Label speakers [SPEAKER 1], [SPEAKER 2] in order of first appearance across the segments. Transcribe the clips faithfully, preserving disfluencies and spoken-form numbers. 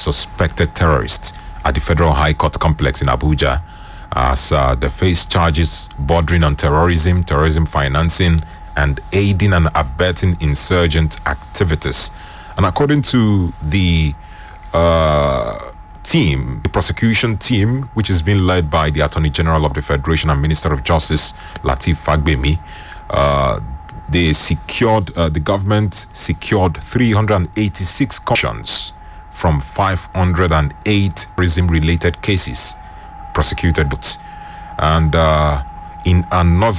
[SPEAKER 1] suspected terrorists at the Federal High Court complex in Abuja, as uh, they face charges bordering on terrorism, terrorism financing, and aiding and abetting insurgent activities. And according to the uh, team, the prosecution team, which is being led by the Attorney General of the Federation and Minister of Justice, Lateef Fagbemi, uh, they secured, uh, the government secured three hundred eighty-six cautions from five hundred eight terrorism-related cases prosecuted. And uh, in another,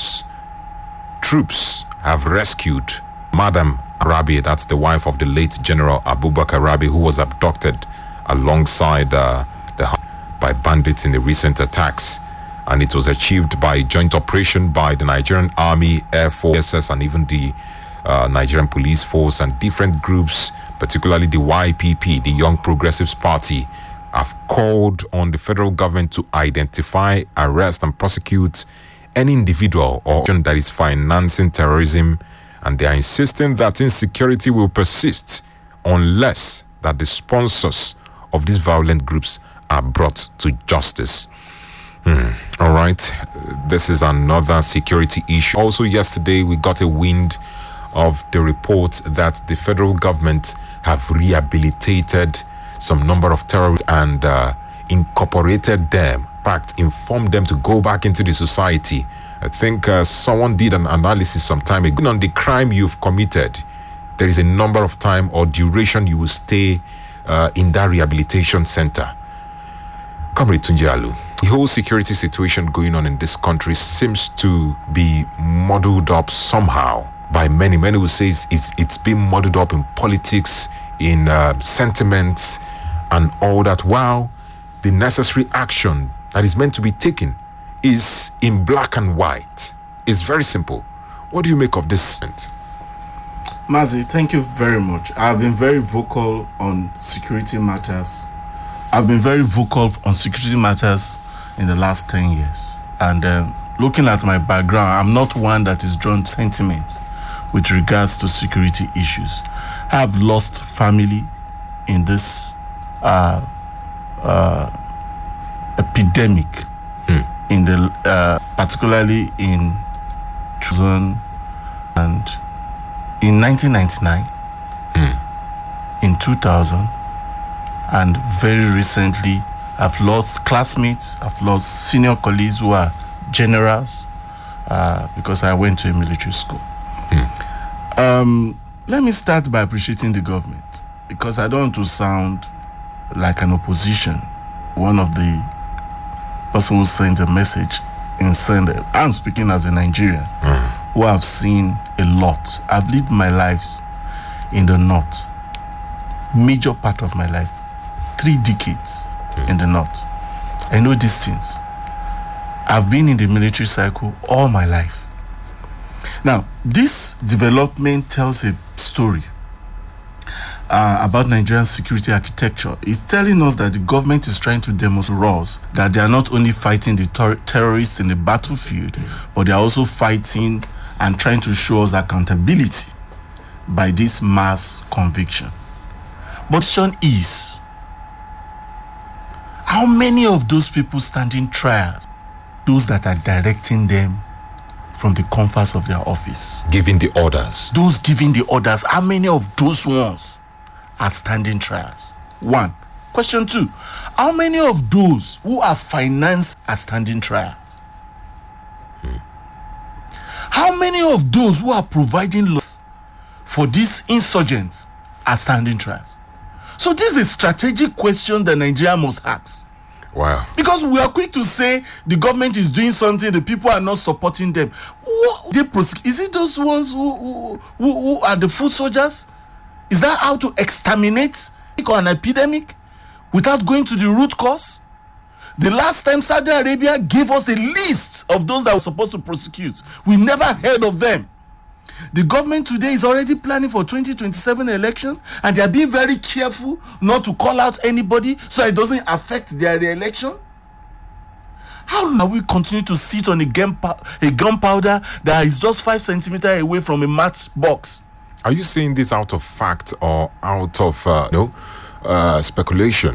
[SPEAKER 1] troops have rescued Madam Rabi, that's the wife of the late General Abubakar Rabi, who was abducted alongside uh, the by bandits in the recent attacks. And it was achieved by joint operation by the Nigerian Army, Air Force, S S, and even the uh, Nigerian Police Force, and different groups, particularly the Y P P, the Young Progressives Party, have called on the federal government to identify, arrest, and prosecute any individual or organization that is financing terrorism, and they are insisting that insecurity will persist unless that the sponsors of these violent groups are brought to justice. Hmm. All right, this is another security issue. Also, yesterday we got a wind of the report that the federal government have rehabilitated some number of terrorists and uh, incorporated them, in fact, informed them to go back into the society. I think uh, someone did an analysis some time ago on the crime you've committed. There is a number of time or duration you will stay uh, in that rehabilitation center. Comrade Tunji Alu, the whole security situation going on in this country seems to be muddled up somehow by many. Many will say it's, it's, it's been muddled up in politics, in uh, sentiments, and all that, while the necessary action that is meant to be taken is in black and white. It's very simple. What do you make of this?
[SPEAKER 2] Mazi, thank you very much. I've been very vocal on security matters. I've been very vocal on security matters in the last ten years. And um, looking at my background, I'm not one that is drawn to sentiment with regards to security issues. I have lost family in this uh, uh, epidemic, hmm. in the uh, particularly in two thousand and in nineteen ninety-nine, hmm. in two thousand, and very recently I've lost classmates, I've lost senior colleagues who are generals uh, because I went to a military school. Hmm. Um, let me start by appreciating the government, because I don't want to sound like an opposition. One of the person who sent a message in Sunday, I'm speaking as a Nigerian, mm. who have seen a lot. I've lived my lives in the north, major part of my life, three decades mm. in the north. I know these things. I've been in the military cycle all my life. Now, this development tells a story uh, about Nigerian security architecture. It's telling us that the government is trying to demonstrate us that they are not only fighting the ter- terrorists in the battlefield, mm. but they are also fighting and trying to show us accountability by this mass conviction. But the question is, how many of those people standing trial, those that are directing them from the comforts of their office,
[SPEAKER 1] giving the orders,
[SPEAKER 2] those giving the orders, how many of those ones are standing trials? One. Question two, how many of those who are financed are standing trials? Hmm. How many of those who are providing laws for these insurgents are standing trials? So this is a strategic question that Nigeria must ask.
[SPEAKER 1] Wow.
[SPEAKER 2] Because we are quick to say the government is doing something, the people are not supporting them. What, they prosec- is it those ones who, who, who, who are the foot soldiers? Is that how to exterminate an epidemic without going to the root cause? The last time Saudi Arabia gave us a list of those that were supposed to prosecute, we never heard of them. The government today is already planning for twenty twenty-seven election, and they are being very careful not to call out anybody so it doesn't affect their re-election. How will we continue to sit on a, gun, a gunpowder that is just five centimeters away from a match box?
[SPEAKER 1] Are you saying this out of fact or out of uh, no uh, speculation?